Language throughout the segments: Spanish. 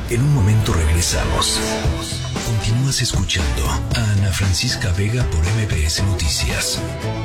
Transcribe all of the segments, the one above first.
En un momento regresamos. Continúas escuchando a Ana Francisca Vega por MBS Noticias.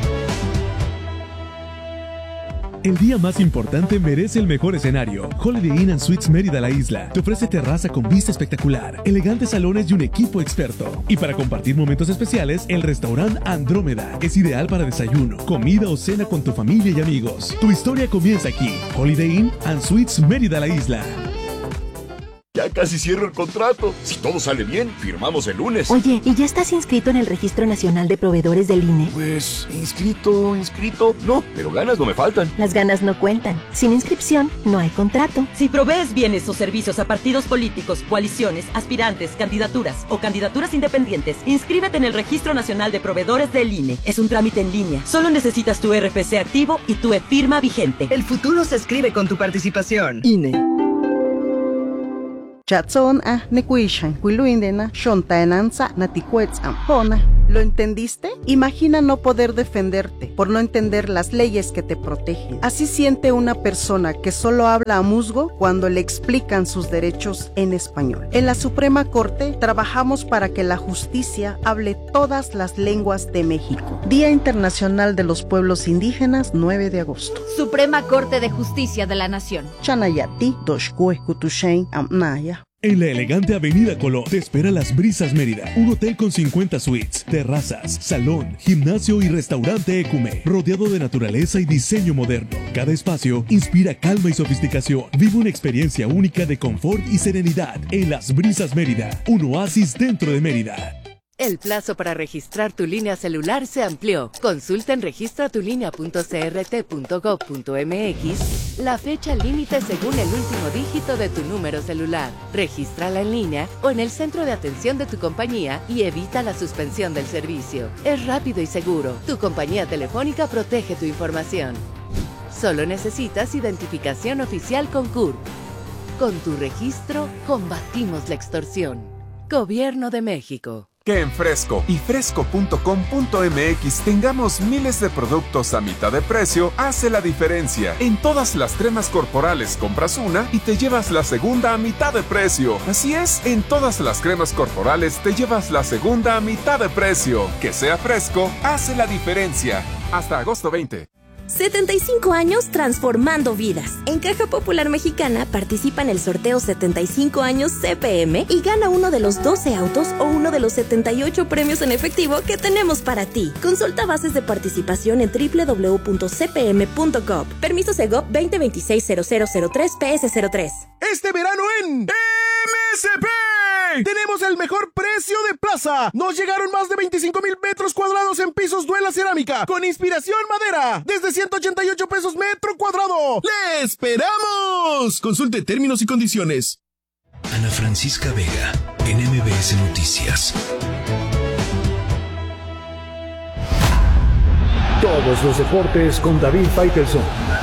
El día más importante merece el mejor escenario. Holiday Inn & Suites Mérida La Isla te ofrece terraza con vista espectacular, elegantes salones y un equipo experto. Y para compartir momentos especiales, el restaurante Andrómeda es ideal para desayuno, comida o cena con tu familia y amigos. Tu historia comienza aquí. Holiday Inn & Suites Mérida La Isla. Ya casi cierro el contrato. Si todo sale bien, firmamos el lunes. Oye, ¿y ya estás inscrito en el Registro Nacional de Proveedores del INE? Pues, inscrito. No, pero ganas no me faltan. Las ganas no cuentan. Sin inscripción, no hay contrato. Si provees bienes o servicios a partidos políticos, coaliciones, aspirantes, candidaturas o candidaturas independientes, inscríbete en el Registro Nacional de Proveedores del INE. Es un trámite en línea. Solo necesitas tu RFC activo y tu e-firma vigente. El futuro se escribe con tu participación. INE. Chatson nekuishan kuiluindena shontaenanza natikuetzam. ¿Lo entendiste? Imagina no poder defenderte por no entender las leyes que te protegen. Así siente una persona que solo habla a musgo cuando le explican sus derechos en español. En la Suprema Corte trabajamos para que la justicia hable todas las lenguas de México. Día Internacional de los Pueblos Indígenas, 9 de agosto. Suprema Corte de Justicia de la Nación. Chanayati, Doshkue Kutushain Amnaya. En la elegante Avenida Colón te espera Las Brisas Mérida, un hotel con 50 suites, terrazas, salón, gimnasio y restaurante Ecume, rodeado de naturaleza y diseño moderno. Cada espacio inspira calma y sofisticación. Vive una experiencia única de confort y serenidad en Las Brisas Mérida, un oasis dentro de Mérida. El plazo para registrar tu línea celular se amplió. Consulta en registratulinea.crt.gov.mx la fecha límite según el último dígito de tu número celular. Regístrala en línea o en el centro de atención de tu compañía y evita la suspensión del servicio. Es rápido y seguro. Tu compañía telefónica protege tu información. Solo necesitas identificación oficial con CURP. Con tu registro, combatimos la extorsión. Gobierno de México. Que en Fresco y fresco.com.mx tengamos miles de productos a mitad de precio hace la diferencia. En todas las cremas corporales compras una y te llevas la segunda a mitad de precio. Así es, en todas las cremas corporales te llevas la segunda a mitad de precio. Que sea Fresco hace la diferencia. Hasta agosto 20. 75 años transformando vidas. En Caja Popular Mexicana participa en el sorteo 75 años CPM y gana uno de los 12 autos o uno de los 78 premios en efectivo que tenemos para ti. Consulta bases de participación en www.cpm.gov. Permiso Segov 2026-0003-PS03. Este verano en MSP tenemos el mejor precio de plaza. Nos llegaron más de 25,000 metros cuadrados en pisos Duela Cerámica con inspiración madera desde 188 pesos metro cuadrado. ¡Le esperamos! Consulte términos y condiciones. Ana Francisca Vega en MBS Noticias. Todos los deportes con David Faitelson.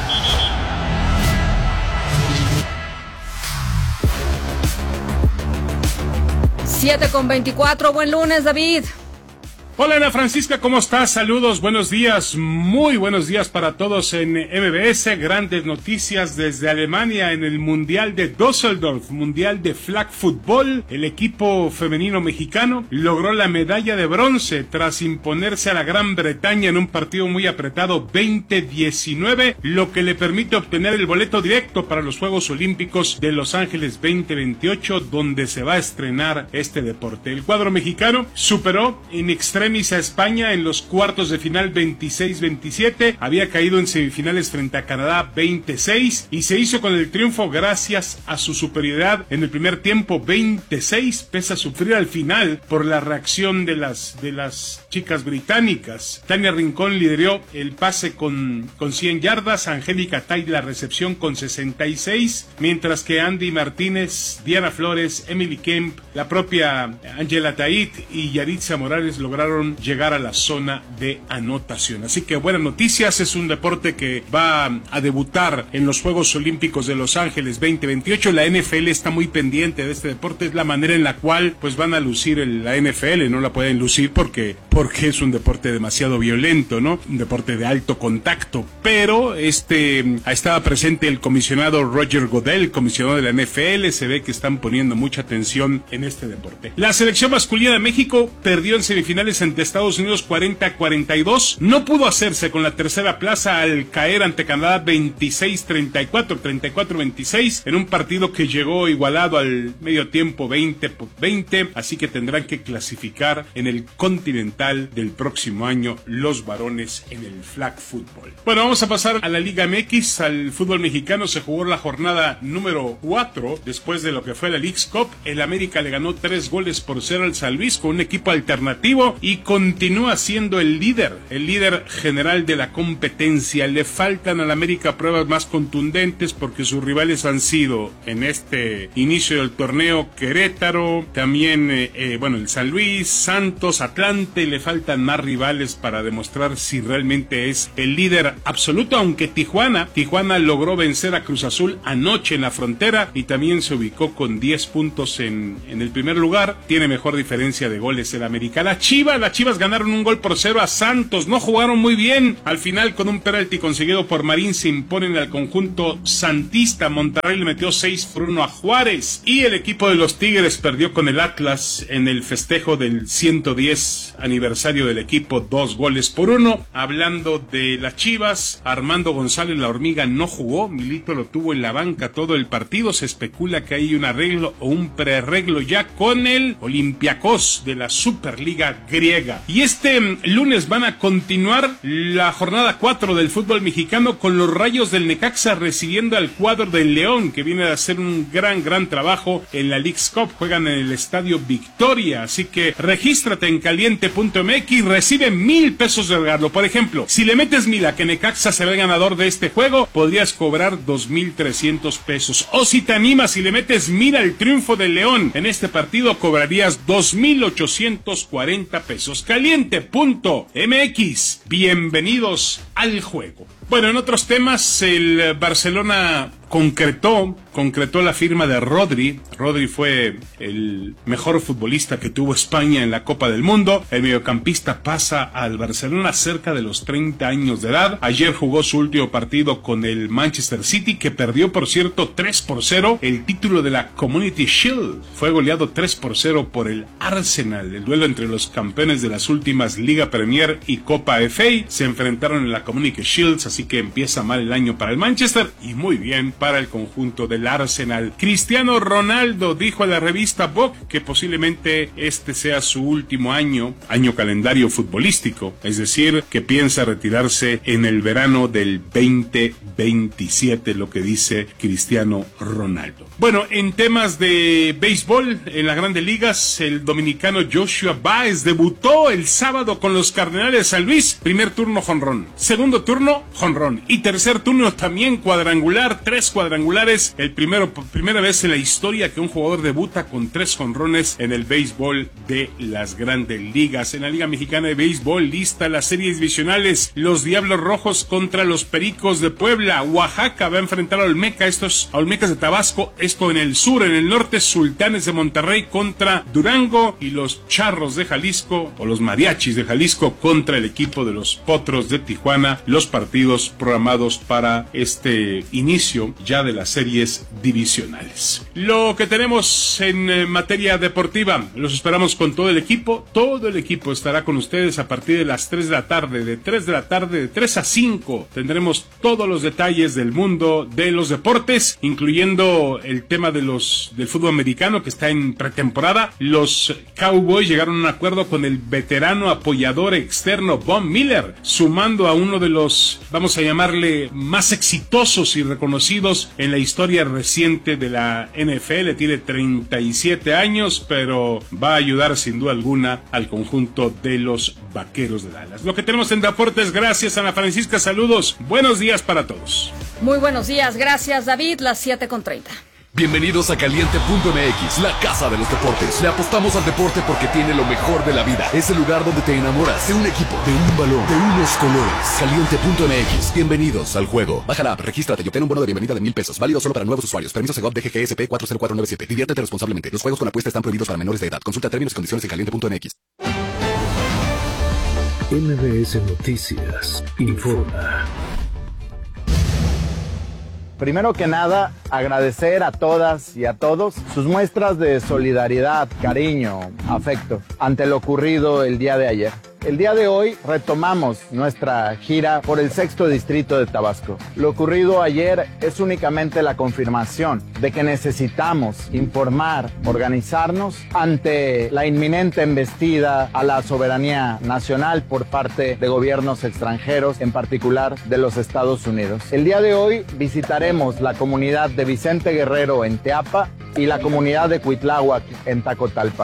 Siete con 24, buen lunes, David. Hola Ana Francisca, ¿cómo estás? Saludos, buenos días, muy buenos días para todos en MBS. Grandes noticias desde Alemania en el Mundial de Düsseldorf, Mundial de Flag Football. El equipo femenino mexicano logró la medalla de bronce tras imponerse a la Gran Bretaña en un partido muy apretado 20-19, lo que le permite obtener el boleto directo para los Juegos Olímpicos de Los Ángeles 2028, donde se va a estrenar este deporte. El cuadro mexicano superó in extremis a España en los cuartos de final 26-27, había caído en semifinales frente a Canadá 26 y se hizo con el triunfo gracias a su superioridad en el primer tiempo 26, pese a sufrir al final por la reacción de las chicas británicas. Tania Rincón lideró el pase con 100 yardas, Angélica Tay la recepción con 66, mientras que Andy Martínez, Diana Flores, Emily Kemp, la propia Angela Tait y Yaritza Morales lograron llegar a la zona de anotación. Así que buenas noticias, es un deporte que va a debutar en los Juegos Olímpicos de Los Ángeles 2028. La NFL está muy pendiente de este deporte, es la manera en la cual pues van a lucir la NFL, no la pueden lucir porque porque es un deporte demasiado violento, ¿no? Un deporte de alto contacto, pero estaba presente el comisionado Roger Goodell, comisionado de la NFL. Se ve que están poniendo mucha atención en este deporte. La selección masculina de México perdió en semifinales ante Estados Unidos 40-42. No pudo hacerse con la tercera plaza al caer ante Canadá 26-34, 34-26, en un partido que llegó igualado al medio tiempo 20-20, así que tendrán que clasificar en el Continental del próximo año los varones en el flag football. Bueno, vamos a pasar a la Liga MX, al fútbol mexicano. Se jugó la jornada número 4 después de lo que fue la Leagues Cup. El América le ganó 3-0 al San Luis con un equipo alternativo y continúa siendo el líder general de la competencia. Le faltan al América pruebas más contundentes porque sus rivales han sido en este inicio del torneo Querétaro, también el San Luis, Santos, Atlante. Le faltan más rivales para demostrar si realmente es el líder absoluto, aunque Tijuana logró vencer a Cruz Azul anoche en la Frontera y también se ubicó con 10 puntos en el primer lugar. Tiene mejor diferencia de goles el América. Las Chivas ganaron 1-0 a Santos. No jugaron muy bien. Al final, con un penalti conseguido por Marín, se imponen al conjunto santista. Monterrey le metió 6-1 a Juárez. Y el equipo de los Tigres perdió con el Atlas en el festejo del 110 aniversario del equipo, 2-1. Hablando de las Chivas, Armando González La Hormiga no jugó. Milito lo tuvo en la banca todo el partido. Se especula que hay un arreglo o un prearreglo ya con el Olympiacos de la Superliga griega. Y este lunes van a continuar la jornada 4 del fútbol mexicano con los Rayos del Necaxa recibiendo al cuadro del León, que viene a hacer un gran trabajo en la Leagues Cup. Juegan en el Estadio Victoria, así que regístrate en caliente.mx, recibe 1,000 pesos de regalo. Por ejemplo, si le metes 1,000 a que Necaxa será el ganador de este juego, podrías cobrar 2,300 pesos. O si te animas y le metes 1,000 al triunfo del León en este partido, cobrarías 2,840 pesos. Caliente.mx, bienvenidos al juego. Bueno, en otros temas, el Barcelona concretó la firma de Rodri. Rodri fue el mejor futbolista que tuvo España en la Copa del Mundo. El mediocampista pasa al Barcelona cerca de los 30 años de edad. Ayer jugó su último partido con el Manchester City, que perdió, por cierto, 3-0 el título de la Community Shield. Fue goleado 3-0 por el Arsenal. El duelo entre los campeones de las últimas Liga Premier y Copa FA se enfrentaron en la Community Shield, así que empieza mal el año para el Manchester y muy bien para el conjunto del Arsenal. Cristiano Ronaldo dijo a la revista Vogue que posiblemente este sea su último año calendario futbolístico, es decir, que piensa retirarse en el verano del 2027, lo que dice Cristiano Ronaldo. Bueno, en temas de béisbol, en las Grandes Ligas, el dominicano Joshua Baez debutó el sábado con los Cardenales de San Luis. Primer turno jonrón, segundo turno jonrón y tercer turno también cuadrangular, 3 cuadrangulares. Primera vez en la historia que un jugador debuta con 3 jonrones en el béisbol de las Grandes Ligas. En la Liga Mexicana de Béisbol, lista las series divisionales. Los Diablos Rojos contra los Pericos de Puebla. Oaxaca va a enfrentar a Olmecas de Tabasco. Esto en el sur. En el norte, Sultanes de Monterrey contra Durango y los Charros de Jalisco o los Mariachis de Jalisco contra el equipo de los Potros de Tijuana. Los partidos programados para este inicio ya de las series divisionales. Lo que tenemos en materia deportiva, los esperamos con todo el equipo. Todo el equipo estará con ustedes a partir de las 3 de la tarde. De 3 a 5 tendremos todos los detalles del mundo de los deportes, incluyendo el tema del fútbol americano que está en pretemporada. Los Cowboys llegaron a un acuerdo con el veterano apoyador externo Von Miller, sumando a uno de los, vamos a llamarle, más exitosos y reconocidos en la historia reciente de la NFL. Tiene 37 años, pero va a ayudar sin duda alguna al conjunto de los Vaqueros de Dallas. Lo que tenemos en Deportes, gracias Ana Francisca, saludos, buenos días para todos. Muy buenos días, gracias David, las 7:30. Bienvenidos a Caliente.mx, la casa de los deportes. Le apostamos al deporte porque tiene lo mejor de la vida. Es el lugar donde te enamoras de un equipo, de un balón, de unos colores. Caliente.mx, bienvenidos al juego. Baja la app, regístrate y obtén un bono de bienvenida de 1,000 pesos. Válido solo para nuevos usuarios. Permiso Segov DGGSP 40497. Diviértete responsablemente. Los juegos con apuesta están prohibidos para menores de edad. Consulta términos y condiciones en Caliente.mx. MBS Noticias informa. Primero que nada, agradecer a todas y a todos sus muestras de solidaridad, cariño, afecto ante lo ocurrido el día de ayer. El día de hoy retomamos nuestra gira por el 6º distrito de Tabasco. Lo ocurrido ayer es únicamente la confirmación de que necesitamos informar, organizarnos ante la inminente embestida a la soberanía nacional por parte de gobiernos extranjeros, en particular de los Estados Unidos. El día de hoy visitaremos la comunidad de Vicente Guerrero en Teapa y la comunidad de Cuitláhuac en Tacotalpa.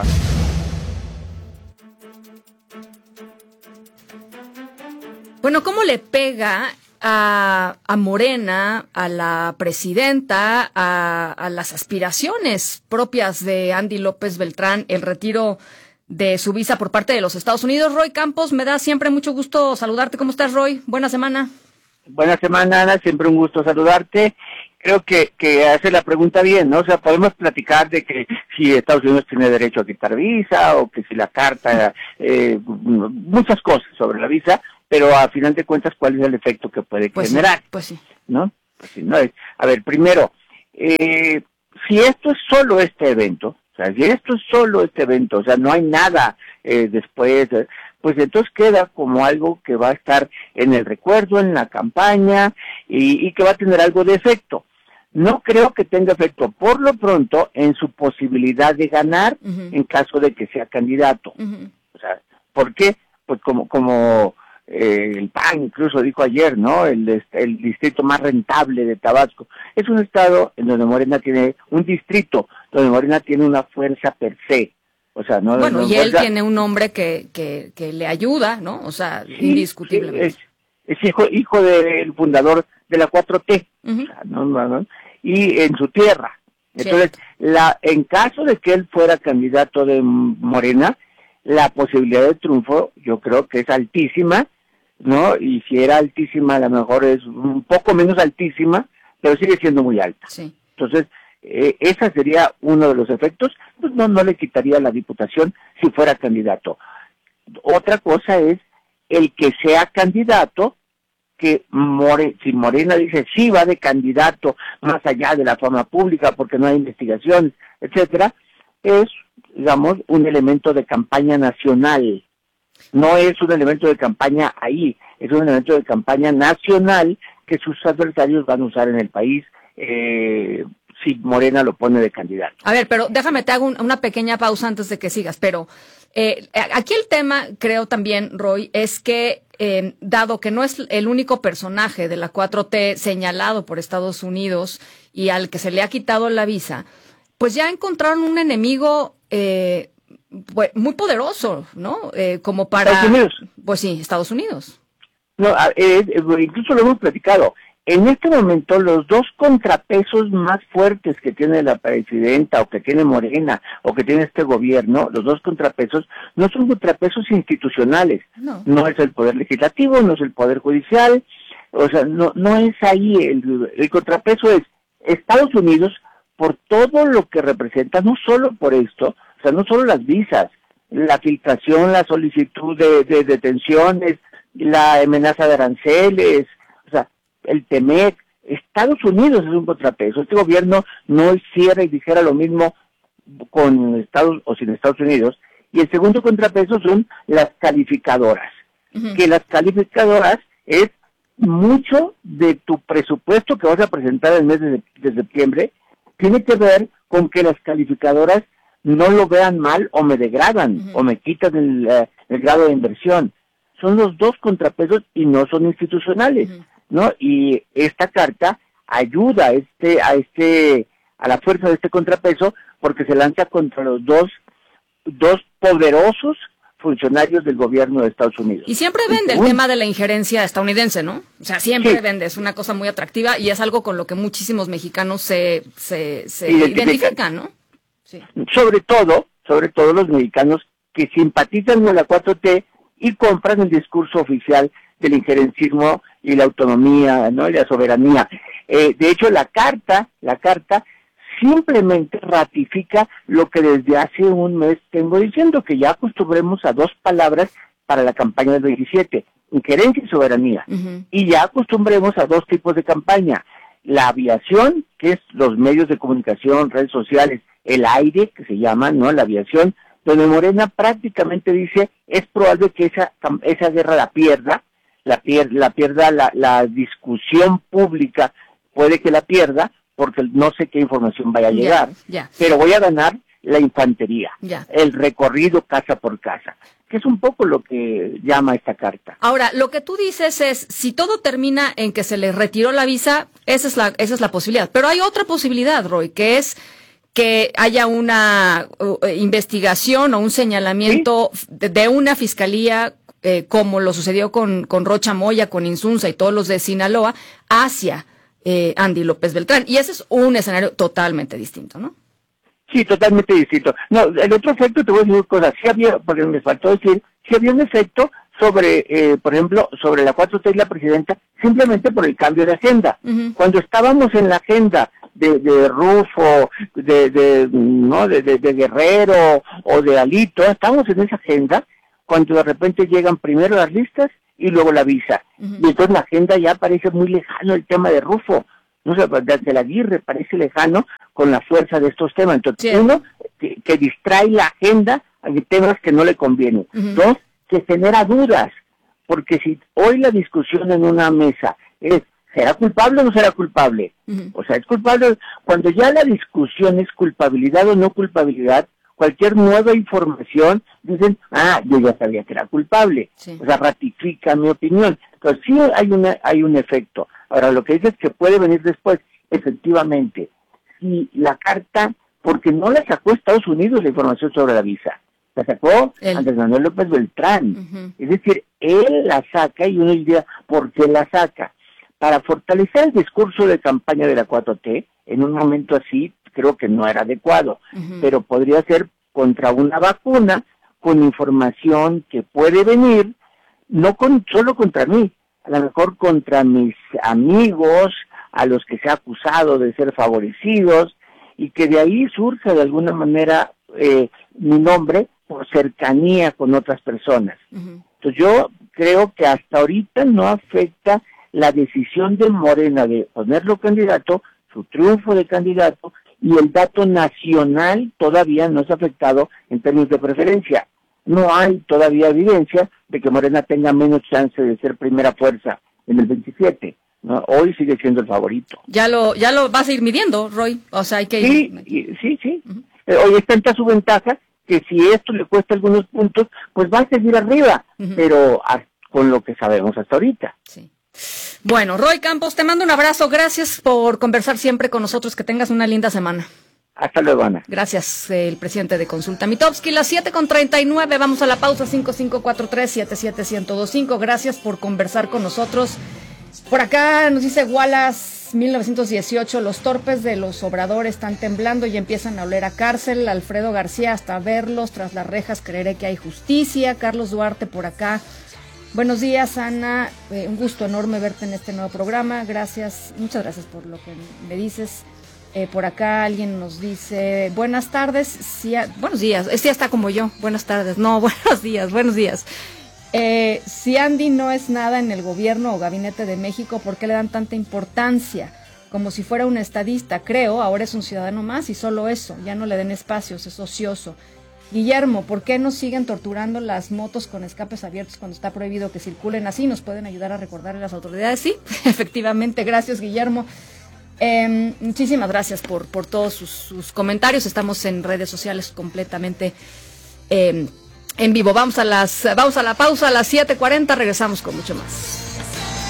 Bueno, ¿cómo le pega a Morena, a la presidenta, a las aspiraciones propias de Andy López Beltrán, el retiro de su visa por parte de los Estados Unidos? Roy Campos, me da siempre mucho gusto saludarte. ¿Cómo estás, Roy? Buena semana. Buena semana, Ana. Siempre un gusto saludarte. Creo que hace la pregunta bien, ¿no? O sea, podemos platicar de que si Estados Unidos tiene derecho a quitar visa o que si la carta, muchas cosas sobre la visa, pero a final de cuentas, ¿cuál es el efecto que puede generar? Pues sí. ¿No? Pues sí, no. A ver, primero, si esto es solo este evento, o sea, no hay nada después, pues entonces queda como algo que va a estar en el recuerdo, en la campaña, y que va a tener algo de efecto. No creo que tenga efecto por lo pronto en su posibilidad de ganar en caso de que sea candidato. O sea, ¿por qué? Pues como el PAN incluso dijo ayer, ¿no? El distrito más rentable de Tabasco. Es un estado en donde Morena tiene un distrito, donde Morena tiene una fuerza per se. O sea, no. Bueno, no, y él tiene un hombre que le ayuda, ¿no? O sea, sí, indiscutiblemente. Sí, es hijo del fundador de la 4T. O sea, ¿no? Y en su tierra. Entonces, en caso de que él fuera candidato de Morena, la posibilidad de triunfo yo creo que es altísima, ¿no? Y si era altísima, a lo mejor es un poco menos altísima, pero sigue siendo muy alta. Sí. Entonces, ese sería uno de los efectos. Pues no le quitaría la diputación si fuera candidato. Otra cosa es el que sea candidato, que si Morena dice sí va de candidato más allá de la fama pública porque no hay investigación, etcétera, es, digamos, un elemento de campaña nacional. No es un elemento de campaña ahí, es un elemento de campaña nacional que sus adversarios van a usar en el país si Morena lo pone de candidato. A ver, pero déjame, te hago una pequeña pausa antes de que sigas, pero aquí el tema, creo también, Roy, es que dado que no es el único personaje de la 4T señalado por Estados Unidos y al que se le ha quitado la visa, pues ya encontraron un enemigo muy poderoso, ¿no? Como para... Estados Unidos. Pues sí, Estados Unidos. No, incluso lo hemos platicado. En este momento, los dos contrapesos más fuertes que tiene la presidenta, o que tiene Morena, o que tiene este gobierno, los dos contrapesos, no son contrapesos institucionales. No es el poder legislativo, no es el poder judicial, o sea, no es ahí. El contrapeso es Estados Unidos por todo lo que representa, no solo por esto, o sea, no solo las visas, la filtración, la solicitud de detenciones, la amenaza de aranceles, o sea, el TEMEC. Estados Unidos es un contrapeso. Este gobierno no hiciera y dijera lo mismo con Estados o sin Estados Unidos. Y el segundo contrapeso son las calificadoras. Que las calificadoras es mucho de tu presupuesto que vas a presentar el mes de septiembre, tiene que ver con que las calificadoras no lo vean mal o me degradan o me quitan el grado de inversión. Son los dos contrapesos y no son institucionales. ¿No? Y esta carta ayuda a la fuerza de este contrapeso porque se lanza contra los dos poderosos funcionarios del gobierno de Estados Unidos. Y siempre vende el tema de la injerencia estadounidense, ¿no? O sea, siempre vende, es una cosa muy atractiva y es algo con lo que muchísimos mexicanos se identifican, ¿no? Sí. Sobre todo los mexicanos que simpatizan con la 4T y compran el discurso oficial del injerencismo y la autonomía, ¿no? Y la soberanía. De hecho, la carta simplemente ratifica lo que desde hace un mes tengo diciendo, que ya acostumbremos a dos palabras para la campaña del 27, injerencia y soberanía. Y ya acostumbremos a dos tipos de campaña. La aviación, que es los medios de comunicación, redes sociales, el aire, que se llama, ¿no? La aviación, donde Morena prácticamente dice, es probable que esa guerra la pierda la discusión pública, puede que la pierda, porque no sé qué información vaya a llegar, pero voy a ganar la infantería, el recorrido casa por casa, que es un poco lo que llama esta carta. Ahora, lo que tú dices es, si todo termina en que se le retiró la visa, esa es la posibilidad. Pero hay otra posibilidad, Roy, que es que haya una investigación o un señalamiento de una fiscalía, como lo sucedió con Rocha Moya, con Insunza y todos los de Sinaloa, hacia Andy López Beltrán. Y ese es un escenario totalmente distinto, ¿no? Sí, totalmente distinto. No, el otro efecto, te voy a decir cosas. Sí había, porque me faltó decir, sí había un efecto sobre, por ejemplo, sobre la 4T y la presidenta, simplemente por el cambio de agenda. Cuando estábamos en la agenda de Rufo, de Guerrero o de Alito, estábamos en esa agenda, cuando de repente llegan primero las listas y luego la visa. Y entonces la agenda ya parece muy lejano el tema de Rufo. No sé, desde la Aguirre parece lejano con la fuerza de estos temas. Entonces, uno, que distrae la agenda a temas que no le convienen. Dos, que genera dudas. Porque si hoy la discusión en una mesa es, ¿será culpable o no será culpable? O sea, es culpable. Cuando ya la discusión es culpabilidad o no culpabilidad, cualquier nueva información, dicen, yo ya sabía que era culpable. O sea, ratifica mi opinión. Entonces, sí hay un efecto. Ahora, lo que dice es que puede venir después, efectivamente. Si la carta, porque no la sacó Estados Unidos la información sobre la visa, la sacó Andrés Manuel López Beltrán. Es decir, él la saca y uno diría, ¿por qué la saca? Para fortalecer el discurso de campaña de la 4T, en un momento así, creo que no era adecuado, pero podría ser contra una vacuna, con información que puede venir, no solo contra mí, a lo mejor contra mis amigos, a los que se ha acusado de ser favorecidos, y que de ahí surja de alguna manera mi nombre por cercanía con otras personas. Entonces yo creo que hasta ahorita no afecta la decisión de Morena de ponerlo candidato, su triunfo de candidato, y el dato nacional todavía no es afectado en términos de preferencia. No hay todavía evidencia de que Morena tenga menos chance de ser primera fuerza en el 27. ¿No? Hoy sigue siendo el favorito. Ya lo vas a ir midiendo, Roy. O sea, hay que ir... Sí. Hoy es tanta su ventaja que si esto le cuesta algunos puntos, pues va a seguir arriba, pero con lo que sabemos hasta ahorita. Sí. Bueno, Roy Campos, te mando un abrazo. Gracias por conversar siempre con nosotros. Que tengas una linda semana. Hasta luego, Ana. Gracias, el presidente de Consulta Mitofsky. Las 7:39, vamos a la pausa. 5543-77125. Gracias por conversar con nosotros. Por acá nos dice Wallace, 1918, los torpes de los Obrador están temblando y empiezan a oler a cárcel. Alfredo García, hasta verlos tras las rejas creeré que hay justicia. Carlos Duarte por acá. Buenos días, Ana. Un gusto enorme verte en este nuevo programa. Gracias, muchas gracias por lo que me dices. Por acá alguien nos dice, buenas tardes, buenos días, ya está como yo, buenas tardes, no, buenos días. Si Andy no es nada en el gobierno o gabinete de México, ¿por qué le dan tanta importancia? Como si fuera un estadista, creo, ahora es un ciudadano más y solo eso, ya no le den espacios, es ocioso. Guillermo, ¿por qué nos siguen torturando las motos con escapes abiertos cuando está prohibido que circulen así? ¿Nos pueden ayudar a recordarle a las autoridades? Sí, efectivamente, gracias, Guillermo. Muchísimas gracias por todos sus comentarios. Estamos en redes sociales completamente en vivo. Vamos a la pausa a las 7:40, regresamos con mucho más.